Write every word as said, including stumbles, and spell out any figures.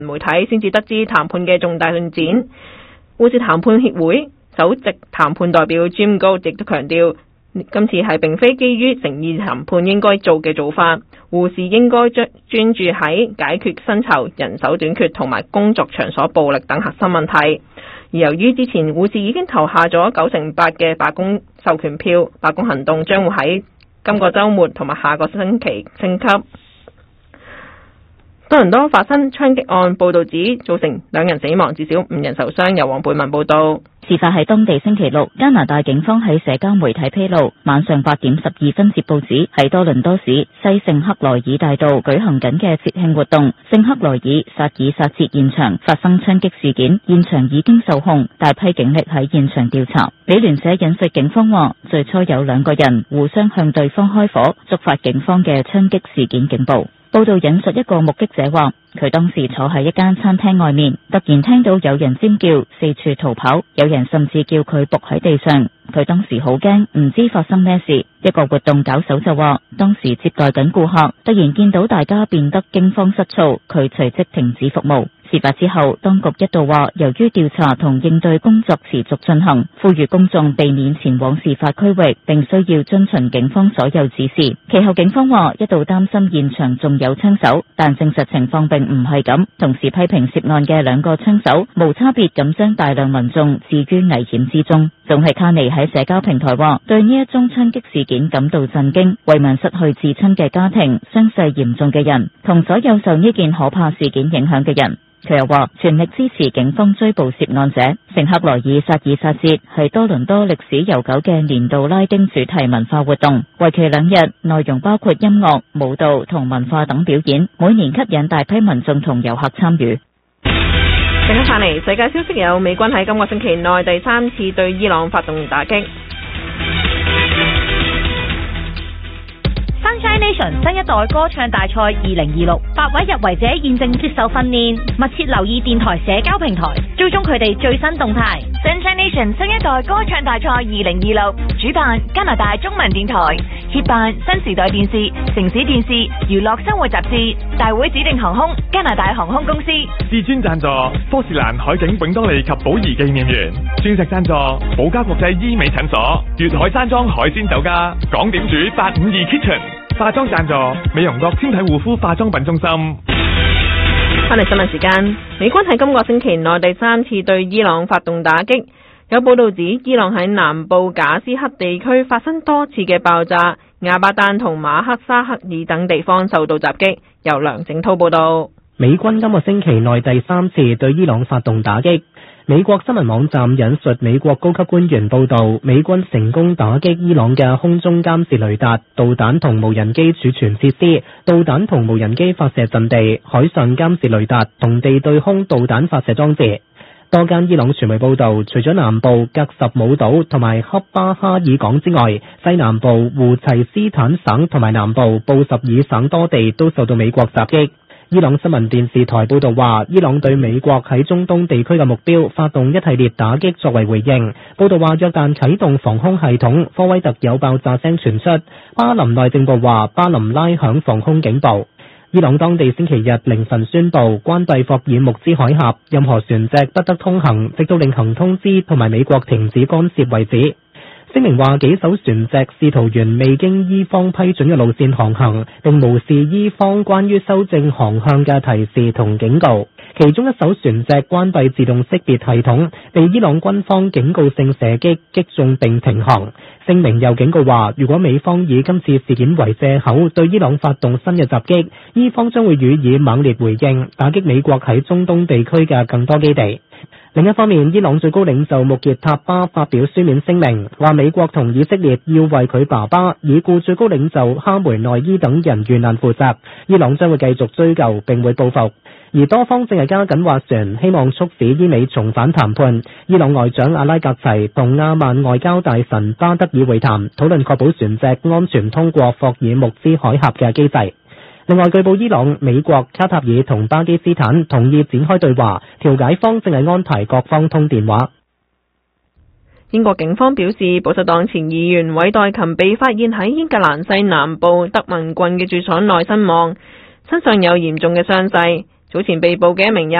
媒體先至得知談判嘅重大進展。護士談判協會首席談判代表 Jim Gold 亦都強調，今次係並非基於誠意談判應該做嘅做法，護士應該專專注喺解決薪酬、人手短缺同埋工作場所暴力等核心問題。而由於之前護士已經投下咗九成八嘅罷工授權票，罷工行動將會喺今個週末同埋下個星期升級。多倫多發生槍擊案，報導指造成兩人死亡，至少五人受傷。由黃貝文報導。 事發喺當地星期六，加拿大警方喺社交媒體披露，晚上八點十二分接報指喺多倫多市西聖克萊爾大道舉行緊嘅節慶活動聖克萊爾薩爾薩節現場發生槍擊事件，現場已經受控，大批警力喺現場調查。美聯社引述警方話，最初有兩個人互相向對方開火，觸發警方嘅槍擊事件警報。報道引述一個目擊者話，佢當時坐喺一間餐廳外面，突然聽到有人尖叫，四處逃跑，有人甚至叫佢仆喺地上。佢當時好驚，唔知發生咩事。一個活動搞手就話，當時接待緊顧客，突然見到大家變得驚慌失措，佢隨即停止服務。事發之後，當局一度話，由於調查同應對工作持續進行，呼籲公眾避免前往事發區域，並需要遵循警方所有指示。其後警方話，一度擔心現場仲有槍手，但證實情況並唔係咁，同時批評涉案嘅兩個槍手無差別咁將大量民眾置於危險之中。總係卡尼喺社交平台話，對呢一宗槍擊事件感到震驚，慰問失去至親嘅家庭、傷勢嚴重嘅人，同所有受呢件可怕事件影響嘅人。佢又話，全力支持警方追捕涉案者。聖克萊爾薩爾薩節係多倫多歷史悠久嘅年度拉丁主題文化活動，為期兩日，內容包括音樂、舞蹈同文化等表演，每年吸引大批民眾同遊客參與。 陣間返嚟，世界消息有美軍喺今個星期內第三次對伊朗發動打擊。 Sunshine Nation 新一代歌唱大賽二零二六，八位入圍者現正接受訓練，密切留意電台社交平台，追蹤佢哋最新動態。 Sunshine Nation 新一代歌唱大賽二零二六，主辦加拿大中文電台，協辦新時代電視、城市電視、娛樂生活雜誌，大會指定航空加拿大航空公司， 至尊贊助科士蘭海景永多利及寶儀紀念園，鑽石贊助寶嘉國際醫美診所，粵海山莊海鮮酒家，港點煮八五二 Kitchen。化妝贊助美容國纖體護膚化妝品中心。 翻嚟新聞時間，美軍喺今個星期內第三次對伊朗發動打擊，有報道指伊朗喺南部賈斯克地區發生多次嘅爆炸，亞巴丹同馬克沙克爾等地方受到襲擊。由梁正濤報道。 美軍今個星期內第三次對伊朗發動打擊。美國新聞網站引述美國高級官員報道，美軍成功打擊伊朗嘅空中監視雷達、導彈同無人機儲存設施、導彈同無人機發射陣地、海上監視雷達同地對空導彈發射裝置。多間伊朗傳媒報道，除咗南部格什姆島同埋恰巴哈爾港之外，西南部胡齊斯坦省同埋南部布什爾省多地都受到美國襲擊。伊朗新聞電視台報道話，伊朗對美國喺中東地區嘅目標發動一系列打擊作為回應。報道話，約旦啟動防空系統，科威特有爆炸聲傳出。巴林內政部話，巴林拉響防空警報。伊朗當地星期日凌晨宣布關閉霍爾木茲海峽，任何船隻不得通行，直到另行通知同埋美國停止干涉為止。聲明話，幾艘船隻試圖沿未經伊方批准嘅路線航行，並無視伊方關於修正航向嘅提示同警告。其中一艘船隻關閉自動識別系統，被伊朗軍方警告性射擊擊中並停航。聲明又警告話，如果美方以今次事件為借口對伊朗發動新嘅襲擊，伊方將會予以猛烈回應，打擊美國喺中東地區嘅更多基地。另一方面，伊朗最高領袖穆傑塔巴發表書面聲明，話美國同以色列要為佢爸爸已故最高領袖哈梅內伊等人遇難負責，伊朗將會繼續追究並會報復。而多方正係加緊斡旋，希望促使伊美重返談判。伊朗外長阿拉格齊同阿曼外交大臣巴德爾會談，討論確保船隻安全通過霍爾木茲海峽嘅機制。另外，據報伊朗、美國、卡塔爾同巴基斯坦同意展開對話，調解方正係安排各方通電話。 英國警方表示，保守黨前議員韋代琴被發現喺英格蘭西南部德文郡嘅住所內身亡，身上有嚴重嘅傷勢。 早前被捕嘅一名